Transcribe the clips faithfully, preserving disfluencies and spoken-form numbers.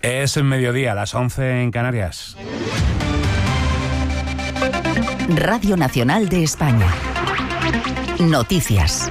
Es el mediodía, las once en Canarias. Radio Nacional de España. Noticias.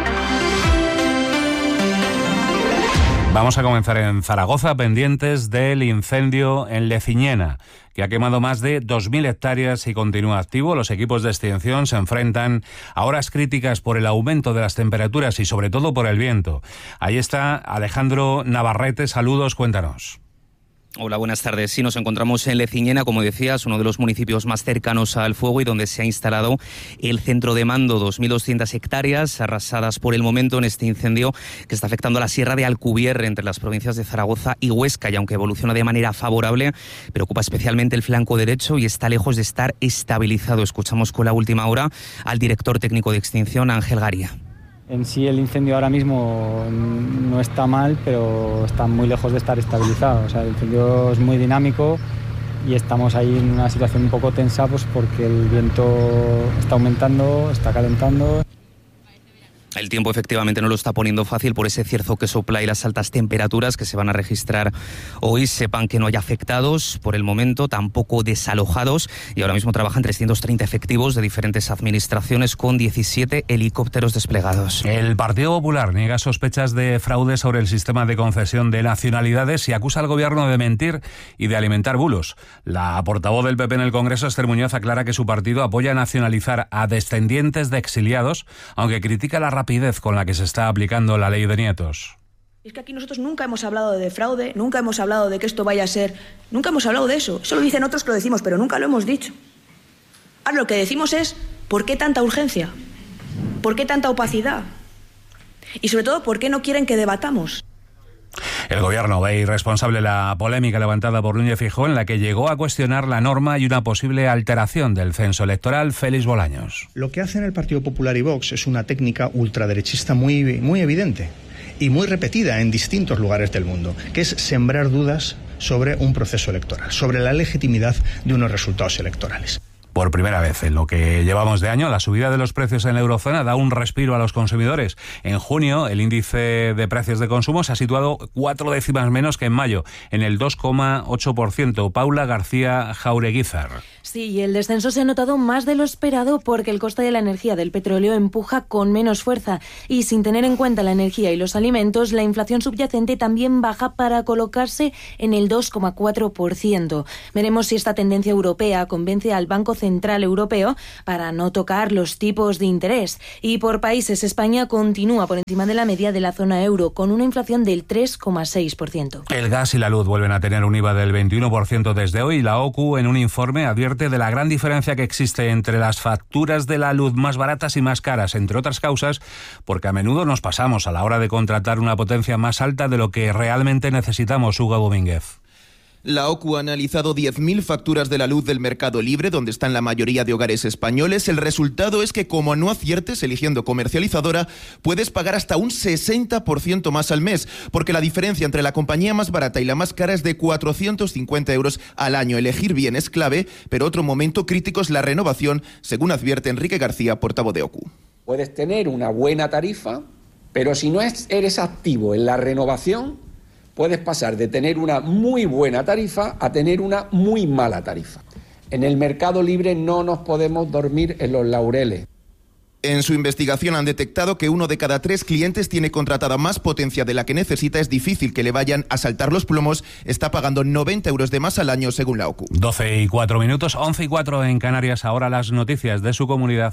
Vamos a comenzar en Zaragoza, pendientes del incendio en Leciñena, que ha quemado más de dos mil hectáreas y continúa activo. Los equipos de extinción se enfrentan a horas críticas por el aumento de las temperaturas y sobre todo por el viento. Ahí está Alejandro Navarrete, saludos, cuéntanos. Hola, buenas tardes. Sí, nos encontramos en Leciñena, como decías, uno de los municipios más cercanos al fuego y donde se ha instalado el centro de mando. dos mil doscientas hectáreas arrasadas por el momento en este incendio que está afectando a la Sierra de Alcubierre, entre las provincias de Zaragoza y Huesca, y aunque evoluciona de manera favorable, preocupa especialmente el flanco derecho y está lejos de estar estabilizado. Escuchamos con la última hora al director técnico de extinción, Ángel Garía. En sí el incendio ahora mismo no está mal, pero está muy lejos de estar estabilizado. O sea, el incendio es muy dinámico y estamos ahí en una situación un poco tensa, pues porque el viento está aumentando, está calentando. El tiempo efectivamente no lo está poniendo fácil por ese cierzo que sopla y las altas temperaturas que se van a registrar hoy. Sepan que no hay afectados por el momento, tampoco desalojados, y ahora mismo trabajan trescientos treinta efectivos de diferentes administraciones con diecisiete helicópteros desplegados. El Partido Popular niega sospechas de fraude sobre el sistema de concesión de nacionalidades y acusa al gobierno de mentir y de alimentar bulos. La portavoz del P P en el Congreso, Esther Muñoz, aclara que su partido apoya nacionalizar a descendientes de exiliados, aunque critica la rapidez con la que se está aplicando la ley de nietos. Es que aquí nosotros nunca hemos hablado de fraude, nunca hemos hablado de que esto vaya a ser... Nunca hemos hablado de eso. Eso lo dicen otros que lo decimos, pero nunca lo hemos dicho. Ahora lo que decimos es, ¿por qué tanta urgencia? ¿Por qué tanta opacidad? Y sobre todo, ¿por qué no quieren que debatamos? El gobierno ve irresponsable la polémica levantada por Núñez Feijóo, en la que llegó a cuestionar la norma y una posible alteración del censo electoral. Félix Bolaños. Lo que hacen el Partido Popular y Vox es una técnica ultraderechista muy, muy evidente y muy repetida en distintos lugares del mundo, que es sembrar dudas sobre un proceso electoral, sobre la legitimidad de unos resultados electorales. Por primera vez en lo que llevamos de año, la subida de los precios en la eurozona da un respiro a los consumidores. En junio, el índice de precios de consumo se ha situado cuatro décimas menos que en mayo, en el dos coma ocho por ciento. Paula García Jaureguizar. Sí, y el descenso se ha notado más de lo esperado porque el coste de la energía del petróleo empuja con menos fuerza. Y sin tener en cuenta la energía y los alimentos, la inflación subyacente también baja para colocarse en el dos coma cuatro por ciento. Veremos si esta tendencia europea convence al Banco Central Europeo para no tocar los tipos de interés. Y por países, España continúa por encima de la media de la zona euro, con una inflación del tres coma seis por ciento. El gas y la luz vuelven a tener un I V A del veintiuno por ciento desde hoy. La O C U, en un informe, advierte de la gran diferencia que existe entre las facturas de la luz más baratas y más caras, entre otras causas, porque a menudo nos pasamos a la hora de contratar una potencia más alta de lo que realmente necesitamos. Hugo Domínguez. La O C U ha analizado diez mil facturas de la luz del mercado libre, donde están la mayoría de hogares españoles. El resultado es que, como no aciertes eligiendo comercializadora, puedes pagar hasta un sesenta por ciento más al mes, porque la diferencia entre la compañía más barata y la más cara es de cuatrocientos cincuenta euros al año. Elegir bien es clave, pero otro momento crítico es la renovación, según advierte Enrique García, portavoz de O C U. Puedes tener una buena tarifa, pero si no eres activo en la renovación, puedes pasar de tener una muy buena tarifa a tener una muy mala tarifa. En el mercado libre no nos podemos dormir en los laureles. En su investigación han detectado que uno de cada tres clientes tiene contratada más potencia de la que necesita. Es difícil que le vayan a saltar los plomos. Está pagando noventa euros de más al año, según la O C U. doce y cuatro minutos, once y cuatro en Canarias. Ahora las noticias de su comunidad.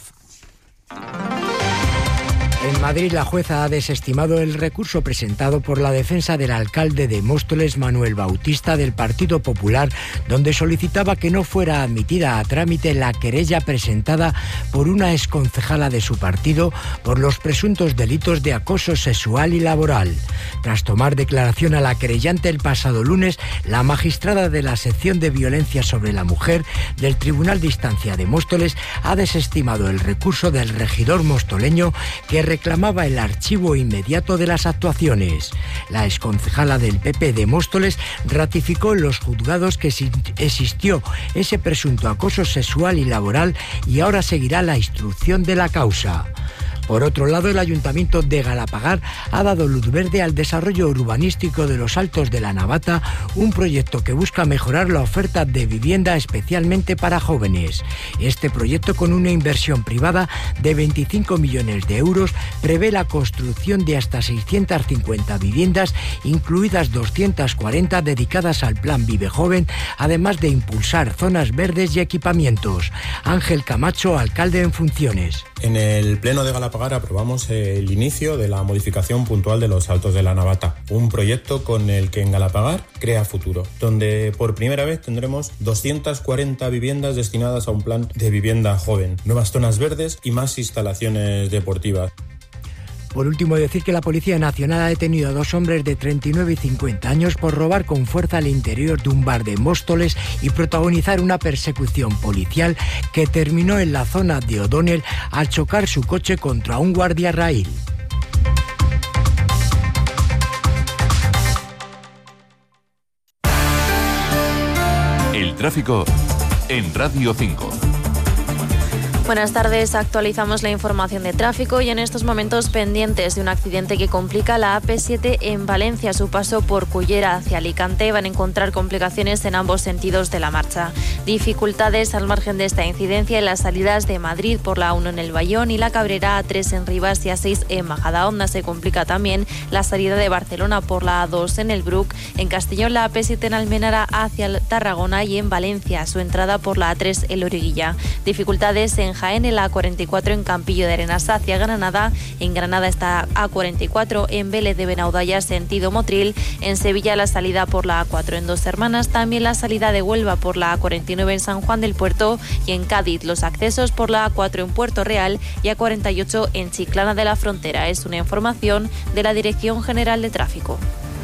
En Madrid, la jueza ha desestimado el recurso presentado por la defensa del alcalde de Móstoles, Manuel Bautista, del Partido Popular, donde solicitaba que no fuera admitida a trámite la querella presentada por una exconcejala de su partido por los presuntos delitos de acoso sexual y laboral. Tras tomar declaración a la querellante el pasado lunes, la magistrada de la sección de violencia sobre la mujer del Tribunal de Instancia de Móstoles ha desestimado el recurso del regidor mostoleño que reclamaba el archivo inmediato de las actuaciones. La exconcejala del P P de Móstoles ratificó en los juzgados que existió ese presunto acoso sexual y laboral y ahora seguirá la instrucción de la causa. Por otro lado, el Ayuntamiento de Galapagar ha dado luz verde al desarrollo urbanístico de los Altos de la Navata, un proyecto que busca mejorar la oferta de vivienda especialmente para jóvenes. Este proyecto, con una inversión privada de veinticinco millones de euros, prevé la construcción de hasta seiscientas cincuenta viviendas, incluidas doscientas cuarenta dedicadas al Plan Vive Joven, además de impulsar zonas verdes y equipamientos. Ángel Camacho, alcalde en funciones. En el Pleno de Galapagar aprobamos el inicio de la modificación puntual de los Altos de la Navata, un proyecto con el que en Galapagar crea futuro, donde por primera vez tendremos doscientas cuarenta viviendas destinadas a un plan de vivienda joven, nuevas zonas verdes y más instalaciones deportivas. Por último, decir que la Policía Nacional ha detenido a dos hombres de treinta y nueve y cincuenta años por robar con fuerza al interior de un bar de Móstoles y protagonizar una persecución policial que terminó en la zona de O'Donnell al chocar su coche contra un guardia raíl. El tráfico en Radio cinco. Buenas tardes, actualizamos la información de tráfico y en estos momentos pendientes de un accidente que complica la A P siete en Valencia. A su paso por Cullera hacia Alicante van a encontrar complicaciones en ambos sentidos de la marcha. Dificultades al margen de esta incidencia en las salidas de Madrid por la A uno en el Bayón y la Cabrera A tres en Rivas y A seis en Majadahonda. Se complica también la salida de Barcelona por la A dos en el Bruc, en Castellón la A P siete en Almenara hacia Tarragona y en Valencia su entrada por la A tres en Loriguilla. Dificultades en Jaén, en la A cuarenta y cuatro en Campillo de Arenas hacia Granada, en Granada está A cuarenta y cuatro en Vélez de Benaudalla sentido Motril, en Sevilla la salida por la A cuatro en Dos Hermanas, también la salida de Huelva por la A cuarenta y nueve en San Juan del Puerto y en Cádiz los accesos por la A cuatro en Puerto Real y A cuarenta y ocho en Chiclana de la Frontera. Es una información de la Dirección General de Tráfico.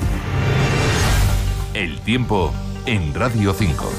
El tiempo en Radio cinco.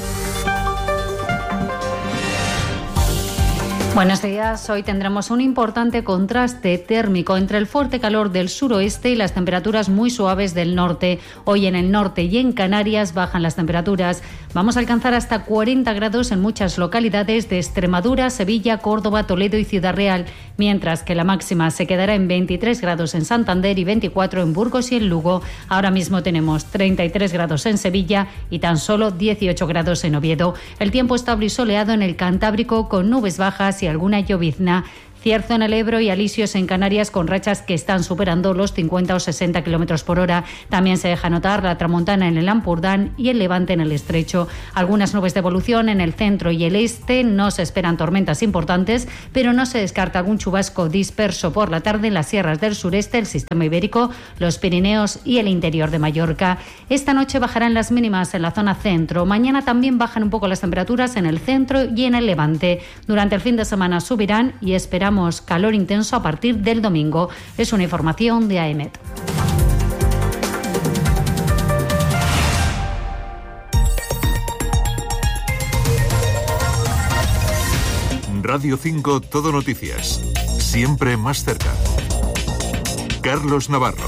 Buenos días. Hoy tendremos un importante contraste térmico entre el fuerte calor del suroeste y las temperaturas muy suaves del norte. Hoy en el norte y en Canarias bajan las temperaturas. Vamos a alcanzar hasta cuarenta grados en muchas localidades de Extremadura, Sevilla, Córdoba, Toledo y Ciudad Real, mientras que la máxima se quedará en veintitrés grados en Santander y veinticuatro en Burgos y en Lugo. Ahora mismo tenemos treinta y tres grados en Sevilla y tan solo dieciocho grados en Oviedo. El tiempo estable y soleado en el Cantábrico con nubes bajas y alguna llovizna. Cierzo en el Ebro y alisios en Canarias con rachas que están superando los cincuenta o sesenta kilómetros por hora. También se deja notar la tramontana en el Ampurdán y el levante en el estrecho. Algunas nubes de evolución en el centro y el este. No se esperan tormentas importantes, pero no se descarta algún chubasco disperso por la tarde en las sierras del sureste, el sistema ibérico, los Pirineos y el interior de Mallorca. Esta noche bajarán las mínimas en la zona centro. Mañana también bajan un poco las temperaturas en el centro y en el levante. Durante el fin de semana subirán y esperamos calor intenso a partir del domingo. Es una información de AEMET. Radio cinco Todo Noticias. Siempre más cerca. Carlos Navarro.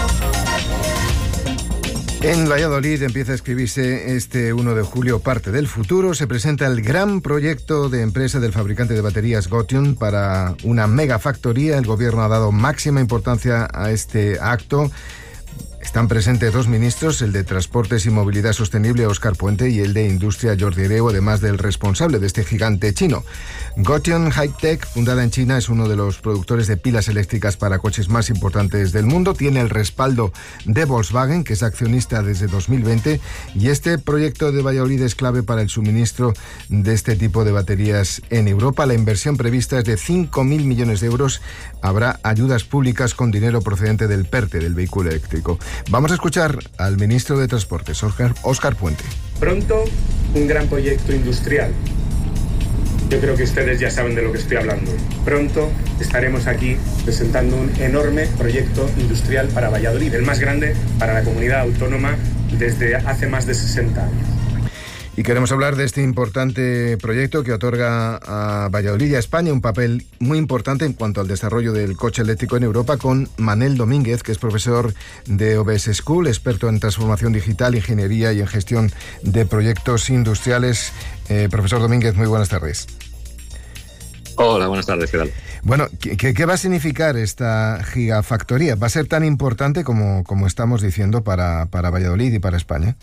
En Valladolid empieza a escribirse este uno de julio Parte del Futuro. Se presenta el gran proyecto de empresa del fabricante de baterías Gotion para una megafactoría. El gobierno ha dado máxima importancia a este acto. Están presentes dos ministros, el de Transportes y Movilidad Sostenible, Óscar Puente, y el de Industria, Jordi Hereu, además del responsable de este gigante chino. Gotion High-Tech, fundada en China, es uno de los productores de pilas eléctricas para coches más importantes del mundo. Tiene el respaldo de Volkswagen, que es accionista desde dos mil veinte, y este proyecto de Valladolid es clave para el suministro de este tipo de baterías en Europa. La inversión prevista es de cinco mil millones de euros. Habrá ayudas públicas con dinero procedente del PERTE, del vehículo eléctrico. Vamos a escuchar al ministro de Transportes, Óscar, Óscar Puente. Pronto, un gran proyecto industrial. Yo creo que ustedes ya saben de lo que estoy hablando. Pronto estaremos aquí presentando un enorme proyecto industrial para Valladolid, el más grande para la comunidad autónoma desde hace más de sesenta años. Y queremos hablar de este importante proyecto que otorga a Valladolid y a España un papel muy importante en cuanto al desarrollo del coche eléctrico en Europa, con Manel Domínguez, que es profesor de O B S School, experto en transformación digital, ingeniería y en gestión de proyectos industriales. Eh, profesor Domínguez, muy buenas tardes. Hola, buenas tardes, ¿qué tal? Bueno, ¿qué, qué va a significar esta gigafactoría? ¿Va a ser tan importante como, como estamos diciendo para, para Valladolid y para España?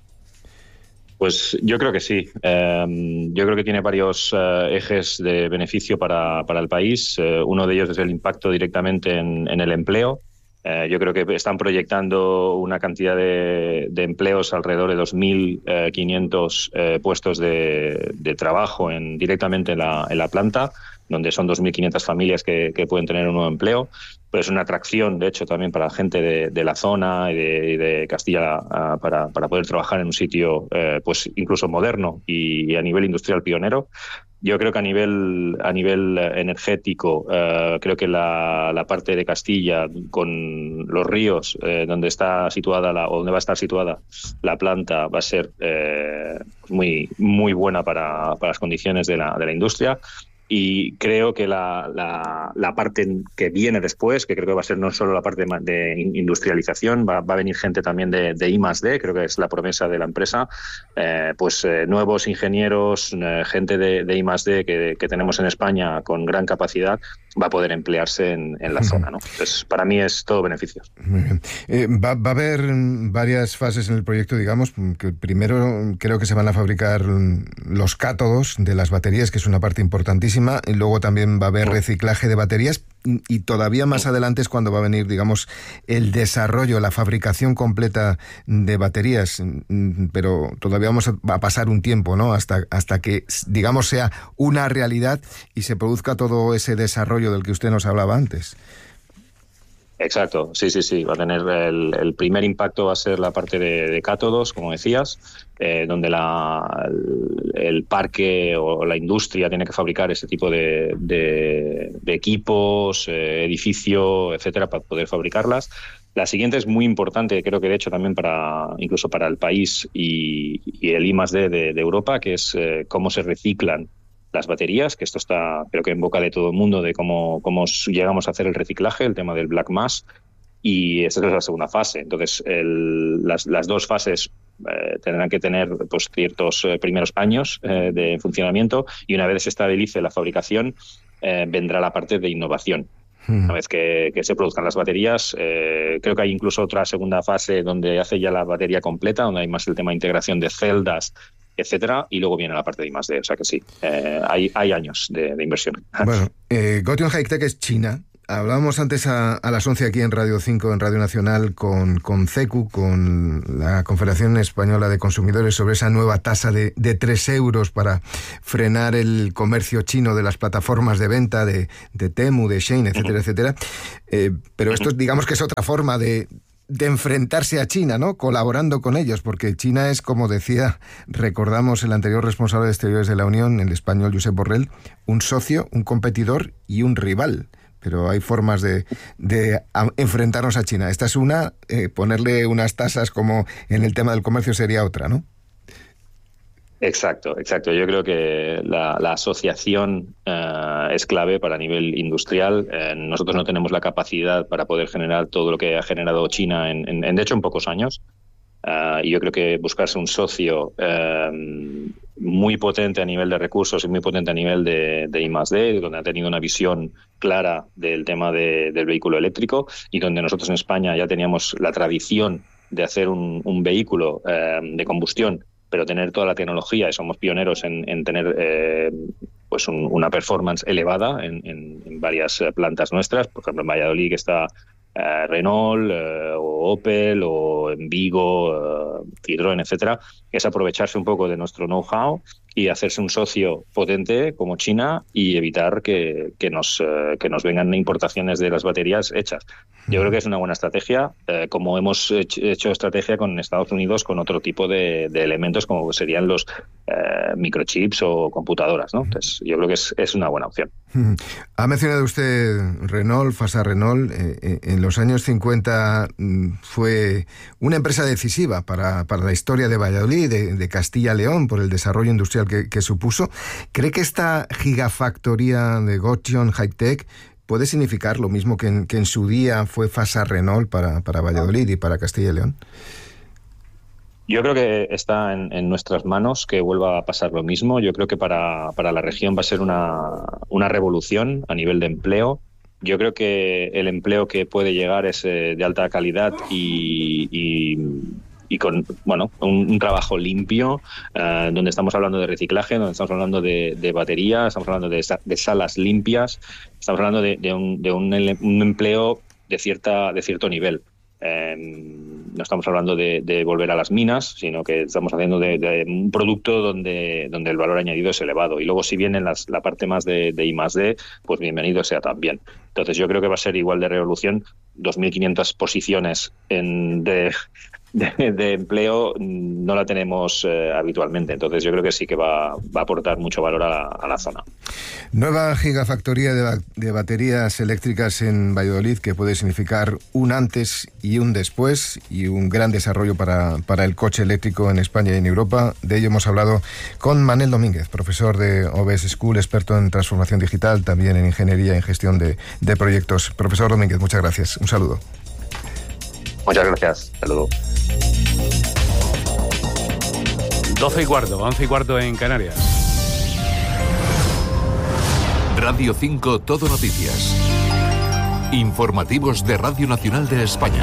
Pues yo creo que sí. Eh, yo creo que tiene varios eh, ejes de beneficio para, para el país. Eh, uno de ellos es el impacto directamente en, en el empleo. Eh, yo creo que están proyectando una cantidad de, de empleos alrededor de dos mil quinientos eh, puestos de, de trabajo en, directamente en la, en la planta, donde son dos mil quinientas familias que, que pueden tener un nuevo empleo. Pero es una atracción, de hecho, también para la gente de, de la zona y de, y de Castilla uh, para, para poder trabajar en un sitio eh, pues incluso moderno y, y a nivel industrial pionero. Yo creo que a nivel a nivel energético, uh, creo que la, la parte de Castilla, con los ríos, eh, donde está situada la, o donde va a estar situada la planta, va a ser eh, muy muy buena para, para las condiciones de la, de la industria. Y creo que la, la, la parte que viene después, que creo que va a ser no solo la parte de industrialización, va, va a venir gente también de, de I más D, creo que es la promesa de la empresa, eh, pues eh, nuevos ingenieros, eh, gente de, de I más D que, que tenemos en España con gran capacidad, va a poder emplearse en, en la uh-huh. zona, ¿no? Entonces, para mí es todo beneficio. Muy bien. Eh, va, va a haber varias fases en el proyecto, digamos, que primero creo que se van a fabricar los cátodos de las baterías, que es una parte importantísima. Y luego también va a haber reciclaje de baterías y todavía más adelante es cuando va a venir, digamos, el desarrollo, la fabricación completa de baterías, pero todavía vamos a, va a pasar un tiempo, ¿no? Hasta, hasta que, digamos, sea una realidad y se produzca todo ese desarrollo del que usted nos hablaba antes. Exacto, sí, sí, sí. Va a tener el, el primer impacto va a ser la parte de, de cátodos, como decías, eh, donde la, el, el parque o la industria tiene que fabricar ese tipo de, de, de equipos, eh, edificio, etcétera, para poder fabricarlas. La siguiente es muy importante, creo que de hecho también para incluso para el país y, y el I más D de, de Europa, que es eh, cómo se reciclan las baterías, que esto está creo que en boca de todo el mundo de cómo, cómo llegamos a hacer el reciclaje, el tema del black mass, y esta es la segunda fase. Entonces el, las, las dos fases eh, tendrán que tener pues ciertos eh, primeros años eh, de funcionamiento, y una vez se estabilice la fabricación eh, vendrá la parte de innovación. Una vez que, que se produzcan las baterías, eh, creo que hay incluso otra segunda fase donde hace ya la batería completa, donde hay más el tema de integración de celdas, etcétera, y luego viene la parte de I más D, o sea que sí, eh, hay, hay años de, de inversión. Bueno, eh, Gotion High-Tech es China. Hablábamos antes a, a las once aquí en Radio cinco, en Radio Nacional, con, con C E C U, con la Confederación Española de Consumidores, sobre esa nueva tasa de, de tres euros para frenar el comercio chino de las plataformas de venta de, de Temu, de Shein, etcétera, uh-huh. etcétera. Eh, pero esto digamos que es otra forma de... de enfrentarse a China, ¿no? Colaborando con ellos, porque China es, como decía, recordamos el anterior responsable de Exteriores de la Unión, el español Josep Borrell, un socio, un competidor y un rival. Pero hay formas de, de enfrentarnos a China. Esta es una, eh, ponerle unas tasas como en el tema del comercio sería otra, ¿no? Exacto, exacto. Yo creo que la, la asociación eh, es clave para nivel industrial. Eh, nosotros no tenemos la capacidad para poder generar todo lo que ha generado China en, en, en de hecho, en pocos años. Uh, y yo creo que buscarse un socio eh, muy potente a nivel de recursos y muy potente a nivel de, de I más D, donde ha tenido una visión clara del tema de, del vehículo eléctrico, y donde nosotros en España ya teníamos la tradición de hacer un, un vehículo eh, de combustión, pero tener toda la tecnología, y somos pioneros en, en tener eh, pues un, una performance elevada en, en, en varias plantas nuestras, por ejemplo en Valladolid, que está Uh, Renault uh, o Opel, o en Vigo, uh, Citroën, etcétera, es aprovecharse un poco de nuestro know-how y hacerse un socio potente como China y evitar que, que, nos, uh, que nos vengan importaciones de las baterías hechas. Yo creo que es una buena estrategia, uh, como hemos hecho, hecho estrategia con Estados Unidos con otro tipo de, de elementos como serían los uh, microchips o computadoras, ¿no? Entonces, yo creo que es, es una buena opción. Ha mencionado usted Renault, Fasa Renault. Eh, en los años cincuenta fue una empresa decisiva para, para la historia de Valladolid, de, de Castilla-León, por el desarrollo industrial que, que supuso. ¿Cree que esta gigafactoría de Gotion High-Tech puede significar lo mismo que en, que en su día fue Fasa Renault para, para Valladolid y para Castilla y León? Yo creo que está en, en nuestras manos que vuelva a pasar lo mismo. Yo creo que para, para la región va a ser una, una revolución a nivel de empleo. Yo creo que el empleo que puede llegar es eh, de alta calidad y, y, y con bueno un, un trabajo limpio, eh, donde estamos hablando de reciclaje, donde estamos hablando de, de batería, estamos hablando de, de salas limpias, estamos hablando de, de, un, de un, un empleo de cierta de cierto nivel. Eh, no estamos hablando de, de volver a las minas, sino que estamos haciendo de, de un producto donde, donde el valor añadido es elevado. Y luego, si viene las, la parte más de, de I más D, pues bienvenido sea también. Entonces yo creo que va a ser igual de revolución. dos mil quinientas posiciones en, de, de, de empleo no la tenemos eh, habitualmente. Entonces yo creo que sí que va, va a aportar mucho valor a la, a la zona. Nueva gigafactoría de, ba- de baterías eléctricas en Valladolid, que puede significar un antes y un después y un gran desarrollo para, para el coche eléctrico en España y en Europa. De ello hemos hablado con Manel Domínguez, profesor de O B S School, experto en transformación digital, también en ingeniería y en gestión de, de proyectos. Profesor Domínguez, muchas gracias. Un saludo. Muchas gracias. Saludo. doce y cuarto, once y cuarto en Canarias. Radio cinco Todo Noticias. Informativos de Radio Nacional de España.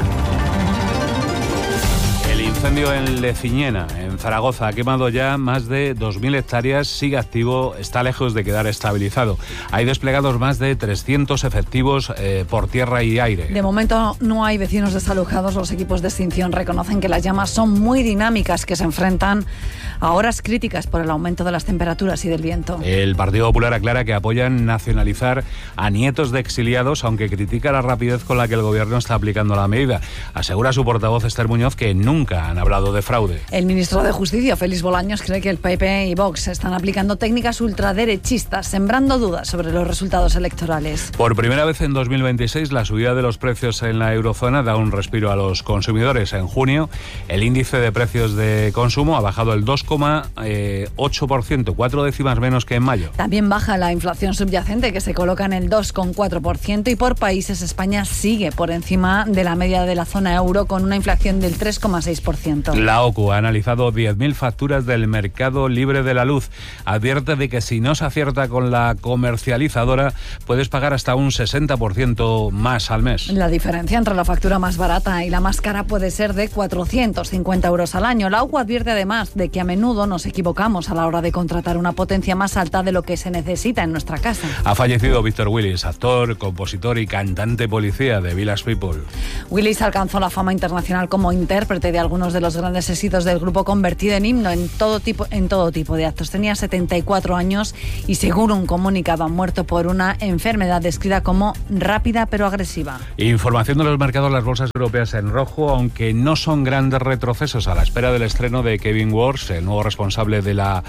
El incendio en Leciñena, en Zaragoza, ha quemado ya más de dos mil hectáreas, sigue activo, está lejos de quedar estabilizado. Hay desplegados más de trescientos efectivos eh, por tierra y aire. De momento no hay vecinos desalojados. Los equipos de extinción reconocen que las llamas son muy dinámicas, que se enfrentan a horas críticas por el aumento de las temperaturas y del viento. El Partido Popular aclara que apoyan nacionalizar a nietos de exiliados, aunque critica la rapidez con la que el gobierno está aplicando la medida. Asegura su portavoz Esther Muñoz que nunca han hablado de fraude. El ministro de Justicia, Félix Bolaños, cree que el P P y Vox están aplicando técnicas ultraderechistas, sembrando dudas sobre los resultados electorales. Por primera vez en dos mil veintiséis, la subida de los precios en la eurozona da un respiro a los consumidores. En junio, el índice de precios de consumo ha bajado el dos coma ocho por ciento, cuatro décimas menos que en mayo. También baja la inflación subyacente, que se coloca en el dos coma cuatro por ciento, y por países España sigue por encima de la media de la zona euro, con una inflación del tres coma seis por ciento. La O C U ha analizado diez mil facturas del mercado libre de la luz. Advierte de que si no se acierta con la comercializadora, puedes pagar hasta un sesenta por ciento más al mes. La diferencia entre la factura más barata y la más cara puede ser de cuatrocientos cincuenta euros al año. La O C U advierte además de que a menudo nos equivocamos a la hora de contratar una potencia más alta de lo que se necesita en nuestra casa. Ha fallecido Víctor Willis, actor, compositor y cantante policía de Village People. Willis alcanzó la fama internacional como intérprete de algunos de los grandes éxitos del grupo, convertido en himno en todo tipo, en todo tipo de actos. Tenía setenta y cuatro años y, según un comunicado, ha muerto por una enfermedad descrita como rápida pero agresiva. Información de los mercados, las bolsas europeas en rojo, aunque no son grandes retrocesos, a la espera del estreno de Kevin Warsh, el nuevo responsable de la,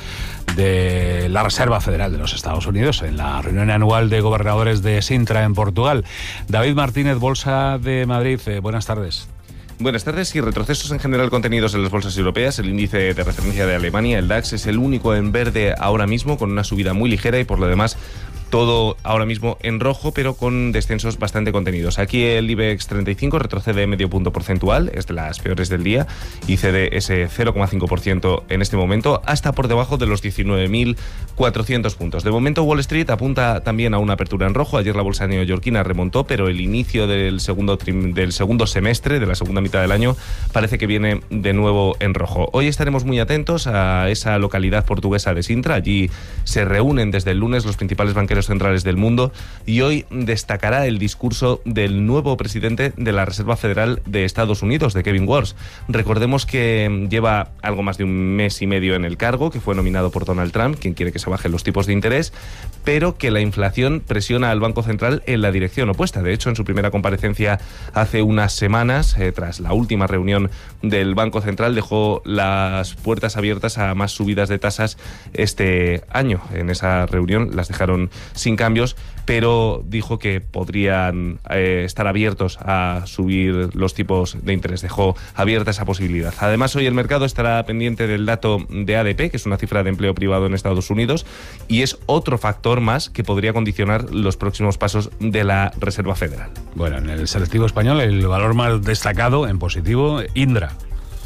de la Reserva Federal de los Estados Unidos, en la reunión anual de gobernadores de Sintra en Portugal. David Martínez, Bolsa de Madrid, eh, buenas tardes. Buenas tardes. Y retrocesos en general contenidos en las bolsas europeas. El índice de referencia de Alemania, el DAX, es el único en verde ahora mismo, con una subida muy ligera, y por lo demás todo ahora mismo en rojo, pero con descensos bastante contenidos. Aquí el IBEX treinta y cinco retrocede medio punto porcentual, es de las peores del día, y cede ese cero coma cinco por ciento en este momento, hasta por debajo de los diecinueve mil cuatrocientos puntos. De momento Wall Street apunta también a una apertura en rojo. Ayer la bolsa neoyorquina remontó, pero el inicio del segundo, trim, del segundo semestre, de la segunda mitad del año, parece que viene de nuevo en rojo. Hoy estaremos muy atentos a esa localidad portuguesa de Sintra. Allí se reúnen desde el lunes los principales banqueros centrales del mundo, y hoy destacará el discurso del nuevo presidente de la Reserva Federal de Estados Unidos, de Kevin Warsh. Recordemos que lleva algo más de un mes y medio en el cargo, que fue nominado por Donald Trump, quien quiere que se bajen los tipos de interés, pero que la inflación presiona al Banco Central en la dirección opuesta. De hecho, en su primera comparecencia hace unas semanas, eh, tras la última reunión del Banco Central, dejó las puertas abiertas a más subidas de tasas este año. En esa reunión las dejaron sin cambios, pero dijo que podrían eh, estar abiertos a subir los tipos de interés. Dejó abierta esa posibilidad. Además, hoy el mercado estará pendiente del dato de A D P, que es una cifra de empleo privado en Estados Unidos, y es otro factor más que podría condicionar los próximos pasos de la Reserva Federal. Bueno, en el selectivo español, el valor más destacado en positivo, Indra.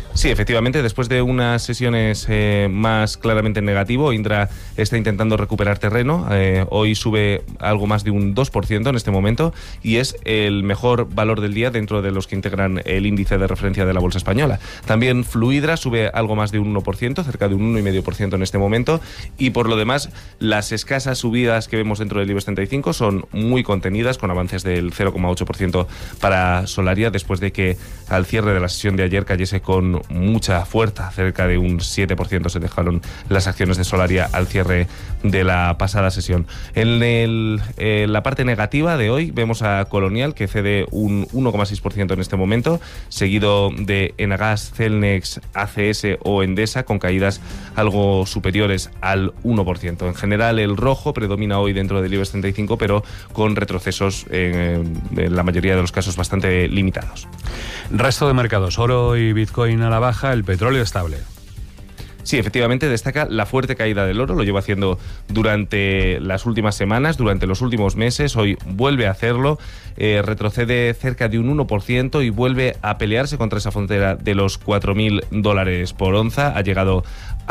Sí, efectivamente, después de unas sesiones eh, más claramente en negativo, Indra está intentando recuperar terreno. Eh, hoy sube algo más de un dos por ciento en este momento y es el mejor valor del día dentro de los que integran el índice de referencia de la bolsa española. También Fluidra sube algo más de un uno por ciento, cerca de un uno coma cinco por ciento en este momento, y por lo demás las escasas subidas que vemos dentro del IBEX treinta y cinco son muy contenidas, con avances del cero coma ocho por ciento para Solaria, después de que al cierre de la sesión de ayer cayese con mucha fuerza, cerca de un siete por ciento se dejaron las acciones de Solaria al cierre de la pasada sesión. En el, eh, la parte negativa de hoy vemos a Colonial, que cede un uno coma seis por ciento en este momento, seguido de Enagas, Celnex, A C S o Endesa, con caídas algo superiores al uno por ciento. En general, el rojo predomina hoy dentro del IBEX treinta y cinco, pero con retrocesos eh, en la mayoría de los casos bastante limitados. Resto de mercados, oro y Bitcoin a la baja, el petróleo estable. Sí, efectivamente destaca la fuerte caída del oro, lo lleva haciendo durante las últimas semanas, durante los últimos meses, hoy vuelve a hacerlo, eh, retrocede cerca de un uno por ciento y vuelve a pelearse contra esa frontera de los cuatro mil dólares por onza, ha llegado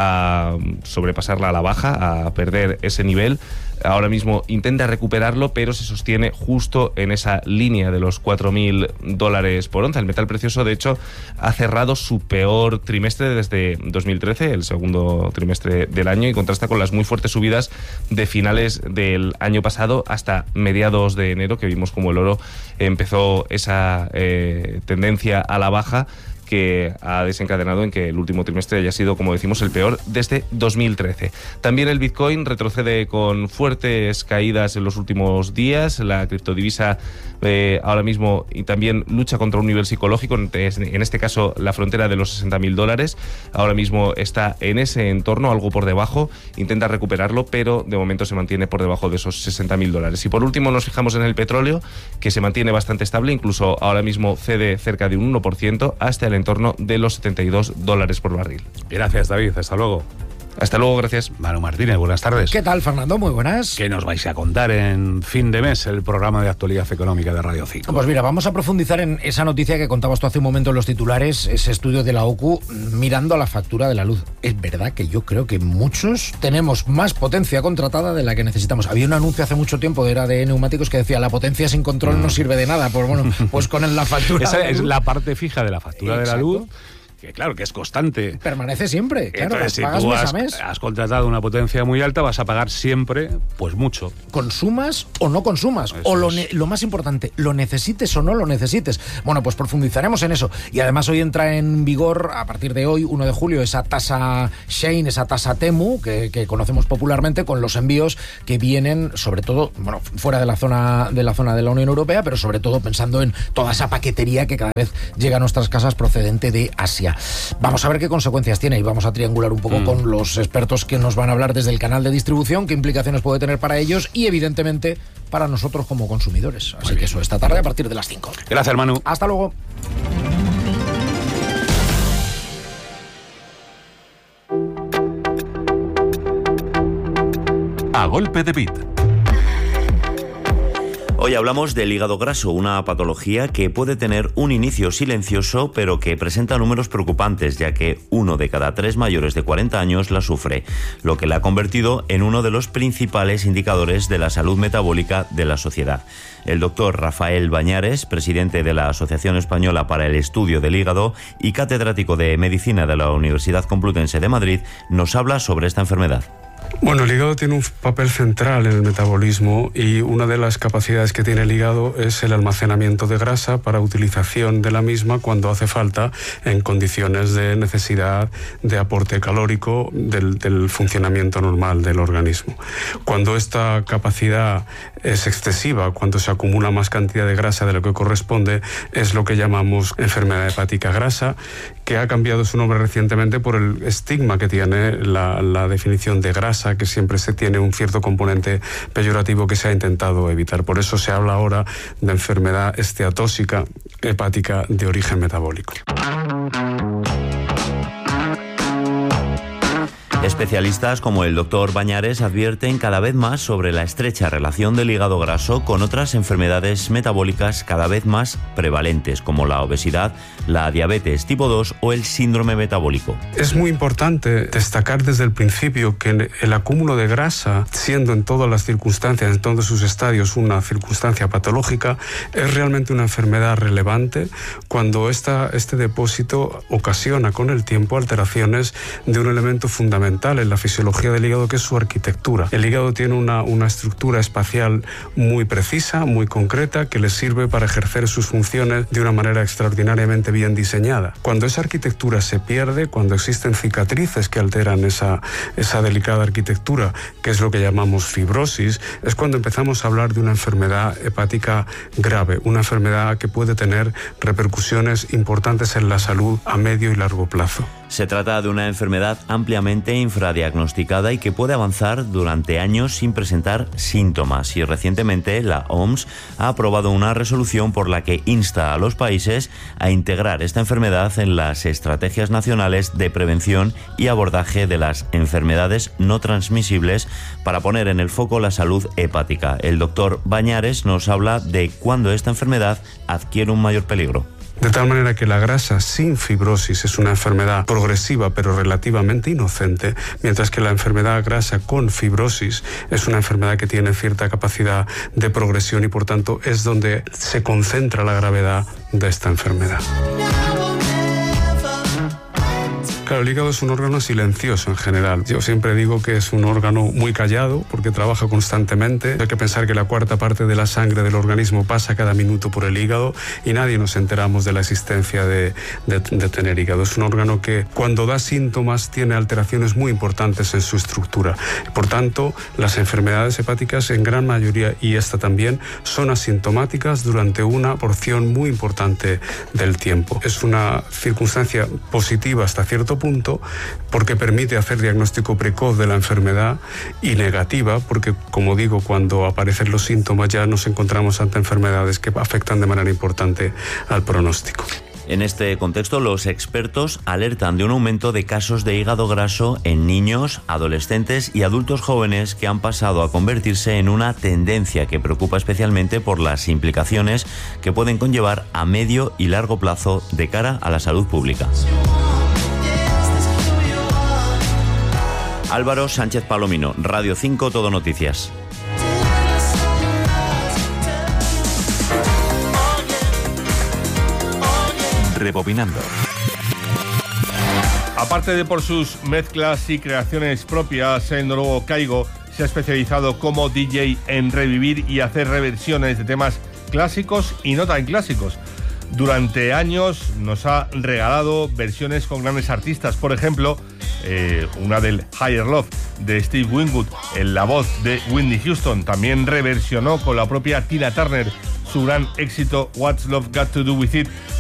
a sobrepasarla a la baja, a perder ese nivel. Ahora mismo intenta recuperarlo, pero se sostiene justo en esa línea de los cuatro mil dólares por onza. El metal precioso, de hecho, ha cerrado su peor trimestre desde dos mil trece, el segundo trimestre del año, y contrasta con las muy fuertes subidas de finales del año pasado hasta mediados de enero, que vimos como el oro empezó esa eh, tendencia a la baja, que ha desencadenado en que el último trimestre haya sido, como decimos, el peor desde dos mil trece. También el Bitcoin retrocede con fuertes caídas en los últimos días. La criptodivisa eh, ahora mismo y también lucha contra un nivel psicológico, en este caso la frontera de los sesenta mil dólares. Ahora mismo está en ese entorno, algo por debajo, intenta recuperarlo, pero de momento se mantiene por debajo de esos sesenta mil dólares. Y por último nos fijamos en el petróleo, que se mantiene bastante estable, incluso ahora mismo cede cerca de un uno por ciento hasta el en torno de los setenta y dos dólares por barril. Gracias, David. Hasta luego. Hasta luego, gracias. Manu Martínez, buenas tardes. ¿Qué tal, Fernando? Muy buenas. ¿Qué nos vais a contar en fin de mes, el programa de actualidad económica de Radio cinco? Pues mira, vamos a profundizar en esa noticia que contabas tú hace un momento en los titulares, ese estudio de la O C U mirando a la factura de la luz. Es verdad que yo creo que muchos tenemos más potencia contratada de la que necesitamos. Había un anuncio hace mucho tiempo de era de neumáticos que decía la potencia sin control mm. no sirve de nada. Pues bueno, pues con la factura Esa de la es luz. La parte fija de la factura Exacto. de la luz. Que claro, que es constante. Permanece siempre, claro. Entonces, si pagas tú mes has, a mes. has contratado una potencia muy alta, vas a pagar siempre, pues mucho. Consumas o no consumas. Eso o lo, ne- lo más importante, lo necesites o no lo necesites. Bueno, pues profundizaremos en eso. Y además hoy entra en vigor, a partir de hoy, uno de julio, esa tasa Shein, esa tasa Temu, que, que conocemos popularmente, con los envíos que vienen, sobre todo, bueno, fuera de la zona de la zona de la Unión Europea, pero sobre todo pensando en toda esa paquetería que cada vez llega a nuestras casas procedente de Asia. Vamos a ver qué consecuencias tiene y vamos a triangular un poco mm. con los expertos que nos van a hablar desde el canal de distribución, qué implicaciones puede tener para ellos y evidentemente para nosotros como consumidores. Así que eso esta tarde a partir de las cinco. Gracias, Manu. Hasta luego. A golpe de bit. Hoy hablamos del hígado graso, una patología que puede tener un inicio silencioso, pero que presenta números preocupantes, ya que uno de cada tres mayores de cuarenta años la sufre, lo que la ha convertido en uno de los principales indicadores de la salud metabólica de la sociedad. El doctor Rafael Bañares, presidente de la Asociación Española para el Estudio del Hígado y catedrático de Medicina de la Universidad Complutense de Madrid, nos habla sobre esta enfermedad. Bueno, el hígado tiene un papel central en el metabolismo y una de las capacidades que tiene el hígado es el almacenamiento de grasa para utilización de la misma cuando hace falta en condiciones de necesidad de aporte calórico del, del funcionamiento normal del organismo. Cuando esta capacidad es excesiva, cuando se acumula más cantidad de grasa de lo que corresponde, es lo que llamamos enfermedad hepática grasa, que ha cambiado su nombre recientemente por el estigma que tiene la, la definición de grasa, que siempre se tiene un cierto componente peyorativo que se ha intentado evitar. Por eso se habla ahora de enfermedad esteatóxica hepática de origen metabólico. Es Especialistas como el doctor Bañares advierten cada vez más sobre la estrecha relación del hígado graso con otras enfermedades metabólicas cada vez más prevalentes, como la obesidad, la diabetes tipo dos o el síndrome metabólico. Es muy importante destacar desde el principio que el acúmulo de grasa, siendo en todas las circunstancias, en todos sus estadios, una circunstancia patológica, es realmente una enfermedad relevante cuando esta, este depósito ocasiona con el tiempo alteraciones de un elemento fundamental en la fisiología del hígado, que es su arquitectura. El hígado tiene una, una estructura espacial muy precisa, muy concreta, que le sirve para ejercer sus funciones de una manera extraordinariamente bien diseñada. Cuando esa arquitectura se pierde, cuando existen cicatrices que alteran esa, esa delicada arquitectura, que es lo que llamamos fibrosis, es cuando empezamos a hablar de una enfermedad hepática grave, una enfermedad que puede tener repercusiones importantes en la salud a medio y largo plazo. Se trata de una enfermedad ampliamente infradiagnosticada y que puede avanzar durante años sin presentar síntomas. Y recientemente la O M S ha aprobado una resolución por la que insta a los países a integrar esta enfermedad en las estrategias nacionales de prevención y abordaje de las enfermedades no transmisibles para poner en el foco la salud hepática. El doctor Bañares nos habla de cuándo esta enfermedad adquiere un mayor peligro. De tal manera que la grasa sin fibrosis es una enfermedad progresiva pero relativamente inocente, mientras que la enfermedad grasa con fibrosis es una enfermedad que tiene cierta capacidad de progresión y por tanto es donde se concentra la gravedad de esta enfermedad. Claro, el hígado es un órgano silencioso en general. Yo siempre digo que es un órgano muy callado porque trabaja constantemente. Hay que pensar que la cuarta parte de la sangre del organismo pasa cada minuto por el hígado y nadie nos enteramos de la existencia de, de, de tener hígado. Es un órgano que cuando da síntomas tiene alteraciones muy importantes en su estructura. Por tanto, las enfermedades hepáticas en gran mayoría, y esta también, son asintomáticas durante una porción muy importante del tiempo. Es una circunstancia positiva hasta cierto punto porque permite hacer diagnóstico precoz de la enfermedad y negativa porque, como digo, cuando aparecen los síntomas ya nos encontramos ante enfermedades que afectan de manera importante al pronóstico. En este contexto, los expertos alertan de un aumento de casos de hígado graso en niños, adolescentes y adultos jóvenes que han pasado a convertirse en una tendencia que preocupa especialmente por las implicaciones que pueden conllevar a medio y largo plazo de cara a la salud pública. Álvaro Sánchez Palomino, Radio cinco, Todo Noticias. Rebobinando. Aparte de por sus mezclas y creaciones propias, el noruego Kygo se ha especializado como D J en revivir y hacer reversiones de temas clásicos y no tan clásicos. Durante años nos ha regalado versiones con grandes artistas, por ejemplo, eh, una del Higher Love de Steve Winwood, en la voz de Whitney Houston. También reversionó con la propia Tina Turner su gran éxito What's Love Got to Do With It